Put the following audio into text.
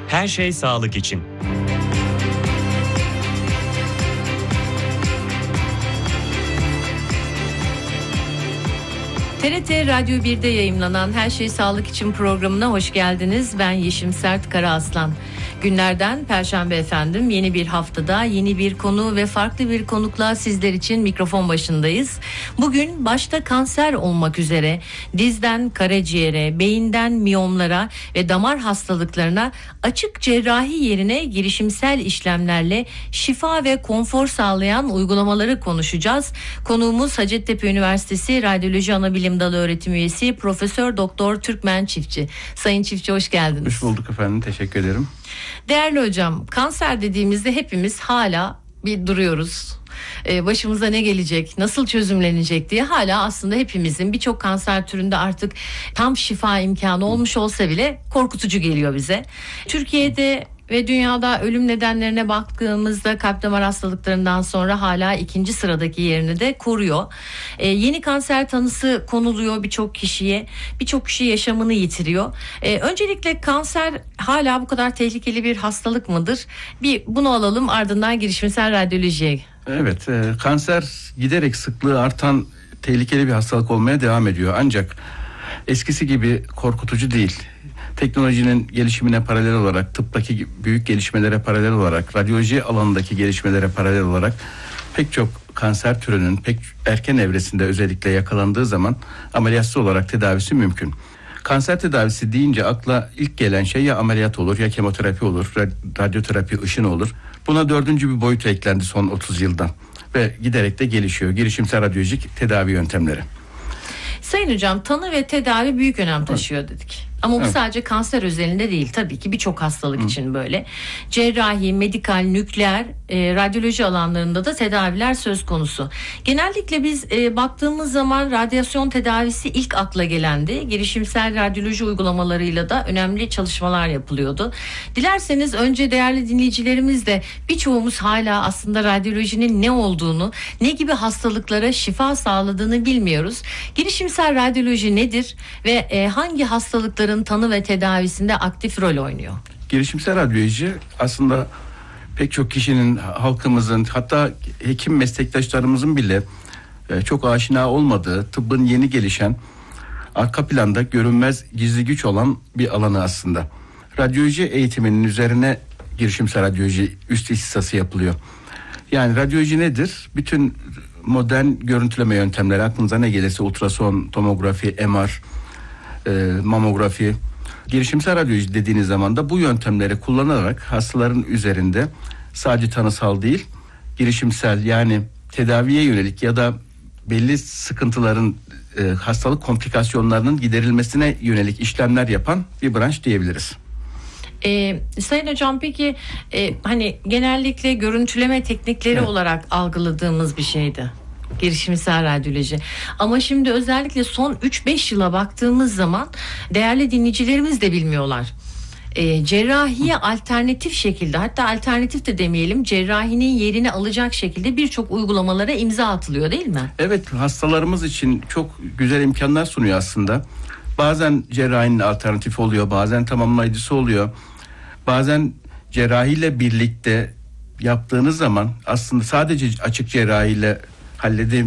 Her şey sağlık için. TRT Radyo 1'de yayımlanan Her Şey Sağlık için programına hoş geldiniz. Ben Yeşim Sert Karaaslan. Günlerden Perşembe efendim, yeni bir haftada yeni bir konu ve farklı bir konukla sizler için mikrofon başındayız. Bugün başta kanser olmak üzere dizden karaciğere, beyinden miyomlara ve damar hastalıklarına açık cerrahi yerine girişimsel işlemlerle şifa ve konfor sağlayan uygulamaları konuşacağız. Konuğumuz Hacettepe Üniversitesi Radyoloji Anabilim Dalı Öğretim Üyesi Profesör Doktor Türkmen Çiftçi. Sayın Çiftçi, hoş geldiniz. Hoş bulduk efendim, teşekkür ederim. Değerli hocam, kanser dediğimizde hepimiz hala bir duruyoruz. Başımıza ne gelecek, nasıl çözümlenecek diye hala aslında hepimizin birçok kanser türünde artık tam şifa imkanı olmuş olsa bile korkutucu geliyor bize. Türkiye'de ve dünyada ölüm nedenlerine baktığımızda kalp damar hastalıklarından sonra hala ikinci sıradaki yerini de koruyor. Yeni kanser tanısı konuluyor birçok kişiye. Birçok kişi yaşamını yitiriyor. Öncelikle kanser hala bu kadar tehlikeli bir hastalık mıdır? Bir bunu alalım, ardından girişimsel radyolojiye. Evet, kanser giderek sıklığı artan tehlikeli bir hastalık olmaya devam ediyor. Ancak eskisi gibi korkutucu değil. Teknolojinin gelişimine paralel olarak, tıptaki büyük gelişmelere paralel olarak, radyoloji alanındaki gelişmelere paralel olarak pek çok kanser türünün pek erken evresinde özellikle yakalandığı zaman ameliyatsız olarak tedavisi mümkün. Kanser tedavisi deyince akla ilk gelen şey ya ameliyat olur, ya kemoterapi olur, radyoterapi, ışın olur. Buna dördüncü bir boyut eklendi son 30 yılda ve giderek de gelişiyor girişimsel radyolojik tedavi yöntemleri. Sayın hocam, tanı ve tedavi büyük önem taşıyor dedik. Ama bu sadece kanser özelinde değil, tabii ki birçok hastalık için böyle. Cerrahi, medikal, nükleer, radyoloji alanlarında da tedaviler söz konusu. Genellikle biz baktığımız zaman radyasyon tedavisi ilk akla gelendi. Girişimsel radyoloji uygulamalarıyla da önemli çalışmalar yapılıyordu. Dilerseniz önce değerli dinleyicilerimizle birçoğumuz hala aslında radyolojinin ne olduğunu, ne gibi hastalıklara şifa sağladığını bilmiyoruz. Girişimsel radyoloji nedir ve hangi hastalıkların tanı ve tedavisinde aktif rol oynuyor? Girişimsel radyoloji aslında pek çok kişinin, halkımızın, hatta hekim meslektaşlarımızın bile çok aşina olmadığı, tıbbın yeni gelişen, arka planda görünmez gizli güç olan bir alanı aslında. Radyoloji eğitiminin üzerine girişimsel radyoloji üst ihtisası yapılıyor. Yani radyoloji nedir? Bütün modern görüntüleme yöntemleri, aklınıza ne gelirse, ultrason, tomografi, MR, mamografi, girişimsel radyoloji dediğiniz zaman da bu yöntemleri kullanarak hastaların üzerinde sadece tanısal değil, girişimsel, yani tedaviye yönelik ya da belli sıkıntıların, hastalık komplikasyonlarının giderilmesine yönelik işlemler yapan bir branş diyebiliriz. Sayın hocam, peki hani genellikle görüntüleme teknikleri olarak algıladığımız bir şeydi girişimsel radyoloji. Ama şimdi özellikle son 3-5 yıla baktığımız zaman değerli dinleyicilerimiz de bilmiyorlar. Cerrahiye alternatif şekilde, hatta alternatif de demeyelim, cerrahinin yerini alacak şekilde birçok uygulamalara imza atılıyor, değil mi? Evet, hastalarımız için çok güzel imkanlar sunuyor aslında. Bazen cerrahinin alternatifi oluyor, bazen tamamlayıcısı oluyor. Bazen cerrahiyle birlikte yaptığınız zaman aslında sadece açık cerrahiyle